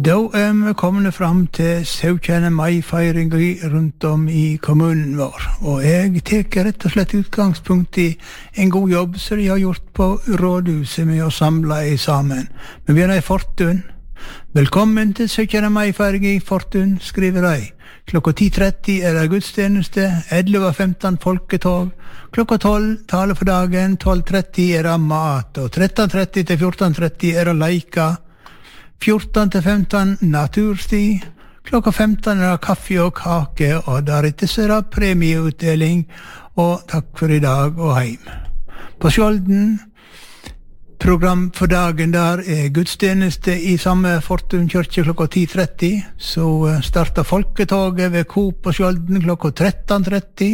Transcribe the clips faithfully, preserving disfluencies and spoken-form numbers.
Da er vi kommet fram til syvende mai-feiring rundt om i kommunen vår, og jeg teker rett og slett utgangspunkt i en god jobb som de har gjort på rådhuset med å samle i sammen. Vi begynner i Fortun. Velkommen til syvende mai-feiring i Fortun, skriver de. Klokka ti tretti er det gudstjeneste, elleve femten folketog, klokka tolv tale for dagen, tolv tretti er det mat, og tretten tretti til fjorten tretti er det leika, fjorten til femten natursti, klokka femten er det kaffe og kake, og deretter så er det premieutdeling, og takk for i dag og heim. På Skjolden, program for dagen der er gudstjeneste i samme Fortun kyrkje klokka ti tretti, så starter folketoget ved Coop på Skjolden klokka tretten tretti.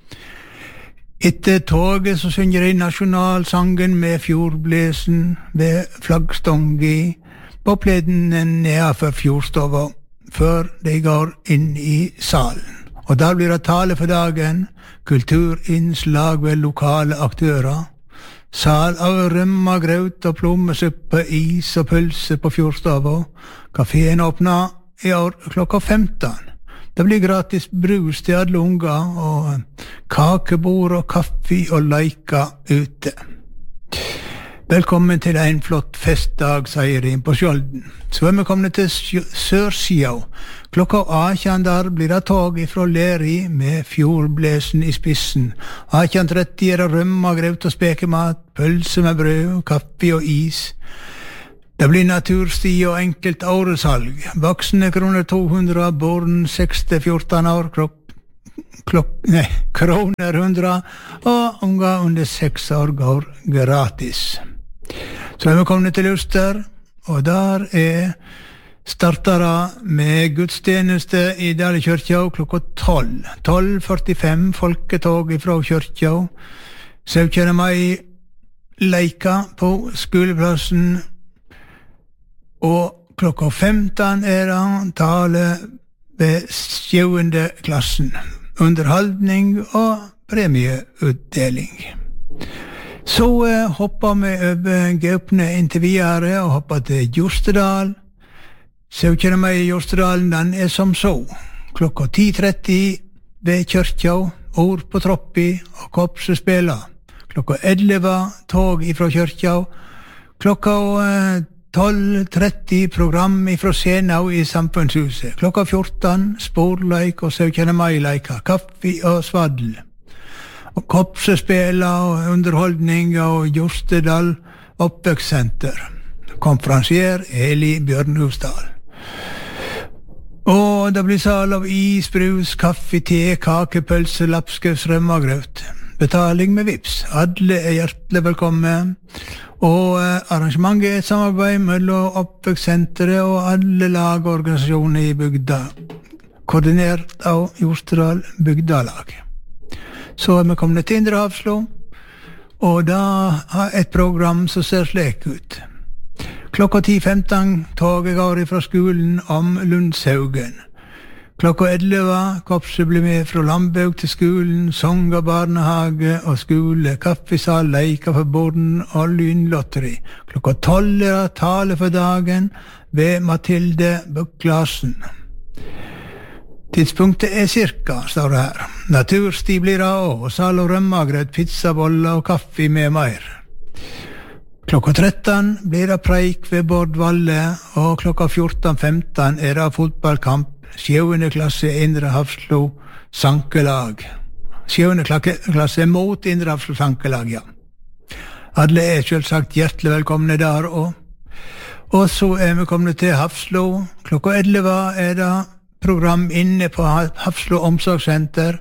Etter toget så synger de nasjonalsangen med fjordblesen ved flaggstångi, på pleden nedenfor fjordstova, før de går inn i salen. Og der blir det tale for dagen, kulturinnslag ved lokale aktører, sal av rømma, graut og plommesuppe, is og pølse på fjordstova. Kaféen åpner i år klokka femten. Det blir gratis brus til alle unger, og kakebord og kaffe og leika ute. Velkommen til en flott festdag, sier de på Skjolden. Så er vi kommet til Sørsida. Klokka atten der blir det tog fra Leri med fjordblesen i spissen. atten tretti er det rømma, graut og spekemat, pølse med brød, kaffe og is. Det blir natursti og enkelt åresalg. Voksne kroner to hundre, barn seks til fjorten år, klokk Klok nei, kroner hundre, og unger under seks år går gratis. Så er vi kommet til Luster, og der er startere med gudstjeneste i Dale kyrkja klokka tolv. tolv førtifem folketog fra kyrkja. syvende mai leika på skoleplassen, og klokka femten er det tale ved sjuende klassen. Underholdning og premieutdeling. Så eh, hopper vi over Gaupne inntil videre og hopper til Jostedal. syvende mai i Jostedalen, den er som så. Klokka ti tretti ved kyrkja, ord på troppi og korpsespiller. Klokka elleve tog ifra kyrkja. Klokka eh, tolv tretti program ifra Senau i Samfunnshuset. Klokka fjorten sporleik og syvende mai-leika, kaffe og svaddel. Og korpsespiller og underholdning og Jostedal oppvekssenter. Konferansier Eli Bjørnhusdal. Og det blir sal av is, brus, kaffe, te, kake, pølse, lapskaus, rømmagrøt. Betaling med vips. Alle er hjertelig velkommen. Og eh, arrangementet er et samarbeid mellom oppvekssenteret og alle lag og organisasjoner i bygda, koordinert av Jostedal bygdalag. Så er vi kommet til Indre Hafslo, og da har et program som ser slik ut. Klokka ti femten toget går fra skolen om Lundshaugen. Klokka elleve korpset blir med fra Lambaug til skolen, sang og barnehage og skole, kaffesal, leika for borden og lynlotteri. Klokka tolv er det tale for dagen ved Mathilde Buklasen. Tidspunktet er cirka, står det her. Natursti blir det også, sal og rømmagrøt, pizzaboller og kaffe med mer. Klokka tretten blir det preik ved Bård Valle, og klokka fjorten femten er det fotballkamp, sjuende klasse Indre Hafslo sankelag. Sjuende klasse mot Indre Hafslo sankelag, ja. Alle er selvsagt hjertelig velkomne der også. Og så er vi kommet til Hafslo. Klokka elleve er det program inne på Hafslo omsorgssenter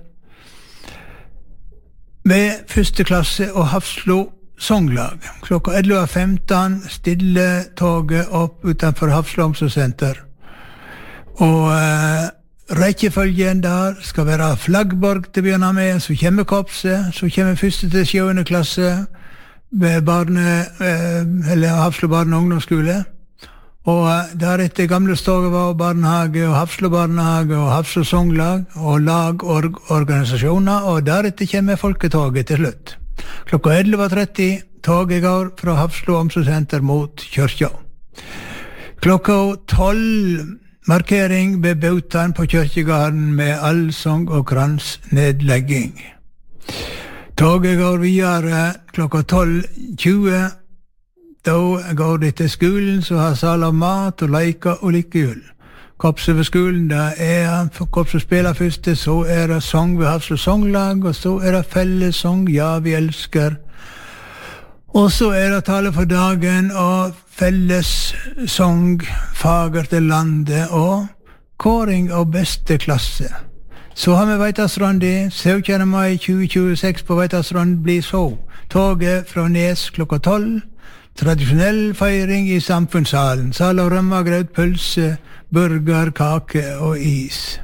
med første klasse og Hafslo songlag. Klokka elleve femten stille toget opp utenfor Hafslo omsorgssenter. Og eh, rekkefølgen der skal være Flaggborg til å begynne med, så kommer korpset, så kommer første til sjuende klasse ved barne, eh, eller Hafslo barne- og ungdomsskole. Og eh, deretter gamle Stogeva og barnehage, og Hafslo barnehage, og Hafslo songlag, og lag og organisasjoner, og deretter kommer folketoget til slutt. Klokka elleve tretti toget går fra Hafslo omsorgssenter mot kyrkja. Klokka tolv markering ved Bautan på Kyrkjegarden med allsang og kransnedlegging. Toget går videre klokka tolv tjue. Da går det til skolen, så har sal av mat og leker og likehjul. Korpset ved skolen, da er korpset spiller første, så er det sang ved Hafslo Songlag, og så er det fellessang, ja, vi elsker. Og så er det tale for dagen, og fellessang, fager til landet, og kåring av beste klasse. Så har vi Veitastrandi, syvende mai tjue tjueseks på Veitastrand blir så. Toget fra Nes klokka tolv. Tradisjonell feiring i samfunnssalen. Sal av rømmegrøt, pølse, burger, kake og is.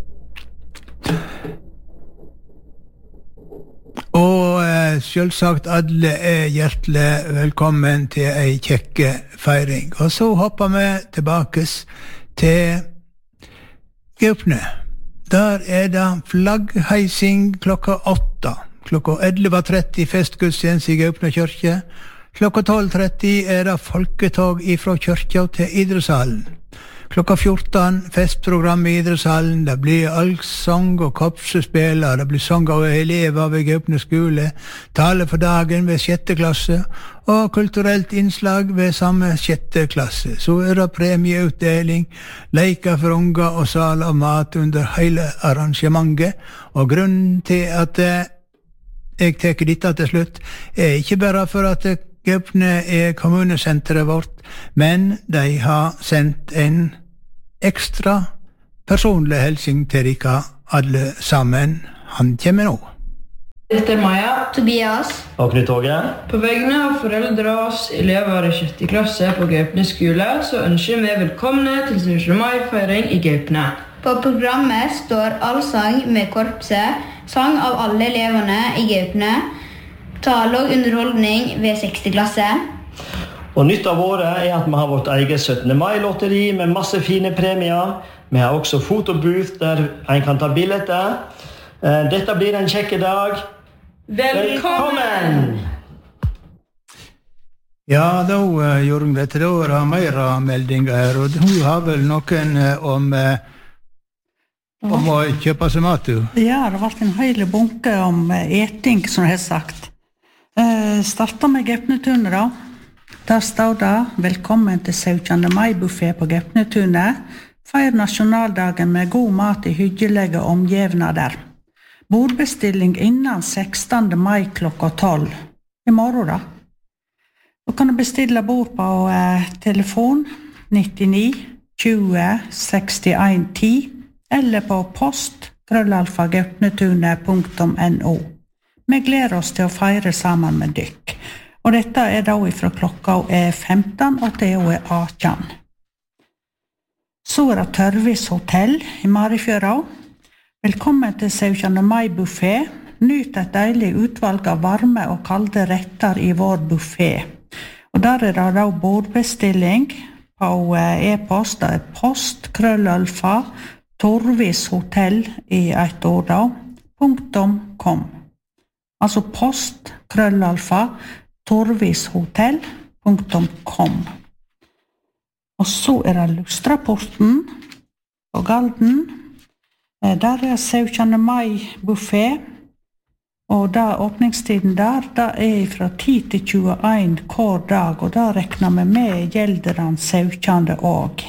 Og eh, selvsagt alle er hjertelig velkommen til ei kjekke feiring. Og så hopper vi tilbake til Gaupne. Der er det flaggheising klokka åtta. Klokka elleve tretti festgudstjeneste i Gaupne kyrkje. Klokka tolv tretti er det folketog ifra kyrkja til idrettshallen. Klokka fjorten festprogram i idrettshallen. Det blir allsang og korpsespiller. Det blir sang av elever ved Gaupne skole. Tale for dagen ved sjette klasse. Og kulturelt innslag ved samme sjette klasse. Så er det premieutdeling, leker for unger og sal av mat under hele arrangementet. Og grunnen til at jeg tar dette til slutt, er ikke bare for at Gaupne er kommunesenteret vårt, men de har sendt en ekstra personlig helsing til dere alle sammen. Han kommer nå. Dette er Maja, Tobias og Knut Åge. På vegne av foreldre og oss elever i sjette klasse på Gaupne skole, så ønsker vi velkomne til syvende mai-feiring i Gaupne. På programmet står allsang med korpset, sang av alle eleverne i Gaupne, tale og underholdning ved sjette klasse. Og nytt av året er at vi har vårt eget syttende mai-lotteri med masse fine premier. Vi har også fotobooth der en kan ta bilder. Dette blir en kjekke dag. Velkommen! Ja, da uh, gjorde hun dette. Da var det mer meldinger her, og hun har vel noen uh, om, uh, om å kjøpe seg mat, du? Ja, det har vært en hele bunke om uh, eting, som jeg har sagt. Uh, starter med Gaupnetunet da. Der står det, velkommen til syvende mai-buffé på Gaupnetunet. Feir nasjonaldagen med god mat i hyggelige omgivnader. Bordbestilling innen sekstende mai klokka tolv. I morgen da. Du kan bestille bord på uh, telefon nittini tjue sekstien ti eller på post krøllalfa gaupnetunet punktum no. Vi gleder oss til å feire sammen med dykk. Og dette er da fra klokka er femten og til er atten. Så er det Tørvis hotell i Marifjøra. Velkommen til syvende mai-buffé. Nyt et deilig utvalg av varme og kalde retter i vår buffé. Og der er det da bordbestilling på e-post. Det er post, krøllalfa, Torvis hotell i et ord da, punktum kom. Altså post, krøllalfa, torvis hotell punktum kom. Og så er det Lustraporten på Galden. Der er syvende mai-buffé. Og da åpningstiden der, da er fra ti til tjueen hver dag, og da rekner vi med gjelderen syvende òg.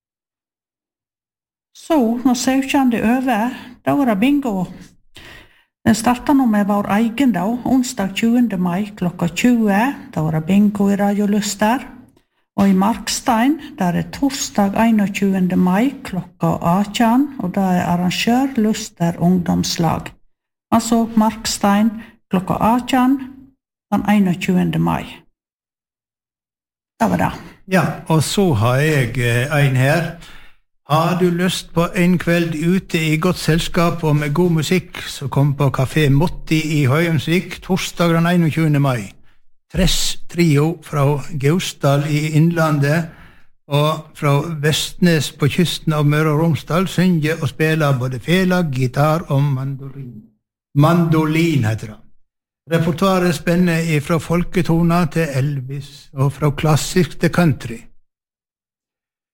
Så, når syvende er over, da var det bingo. Den starter nå med vår egen da, onsdag tjuende mai klokka tjue, da var det bingo i Radio Luster. Og i Markstein, der er torsdag einogtjuende mai klokka atten, og da er arrangør Luster ungdomslag. Altså Markstein klokka atten, den einogtjuende mai. Det var det. Ja, og så har jeg en her. Har du lyst på en kveld ute i godt selskap og med god musikk, så kom på Café Motti i Høyemsvik torsdag den einogtjuende mai. Tress trio fra Gausdal i Innlandet og fra Vestnes på kysten av Møre og Romsdal synger og spiller både fela, gitar og mandolin. Mandolin heter det. Repertoaret spenner fra folketoner til Elvis og fra klassisk til country.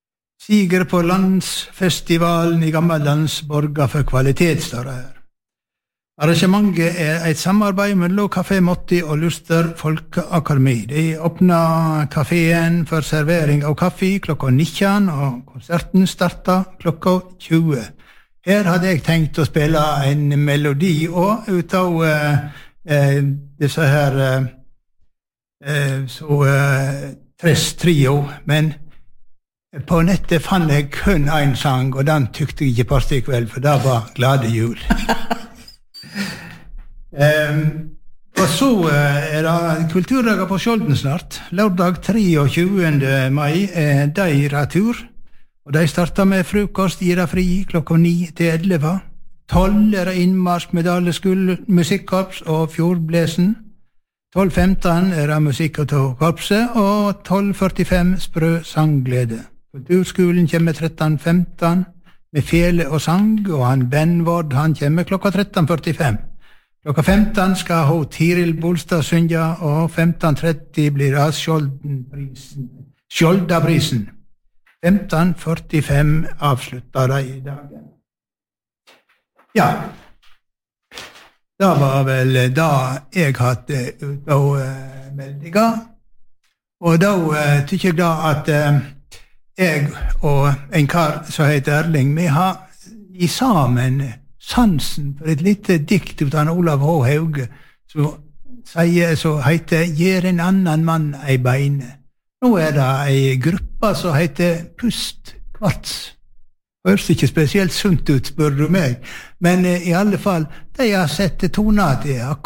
Siger på landsfestivalen i Gammellands borger for kvalitet, står det her. Arrangementet er et samarbeid mellom Café Motti og Luster Folkeakademi. De åpner kaféen for servering av kaffe klokka nitten, og konserten starter klokka tjue. Her hadde jeg tenkt å spille en melodi også, ut av uh, uh, disse her uh, uh, så uh, Tres Trio, men på nettet fant jeg kun en sang, og den tykte jeg ikke passet i kveld, for det var Glade jul. um, og så uh, er det kulturdager på Skjolden snart. Lørdag tjuetre mai er de retur, og de starter med frokost, gir det fri klokka ni til elleve. tolv er det innmarsk med Daleskull musikkorps og Fjordblesen. tolv femten er det musikk av korpset, og tolv førtifem sprø sangglede. Kulturskolen kommer tretten femten med fele og sang, og han Benvord, han kommer klokka tretten førtifem. Klokka femten skal ho Tiril Bolstad synge, og femten tretti blir det Skjoldenprisen. Skjoldaprisen. femten førtifem avslutter de i dagen. Ja, det var vel da jeg hadde ut av uh, meldinger, og da uh, tykker jeg da at uh, jeg og en kar som heter Erling, vi har i sammen sansen for et lite dikt ut av Olav H. Hauge, som sier, så heter «Gjer en annan mann ei beine». Nå er det ei gruppe som heter Pust Kvarts. Høres ikke spesielt sunt ut, spør du meg, men uh, i alle fall, de har sett toner til akkurat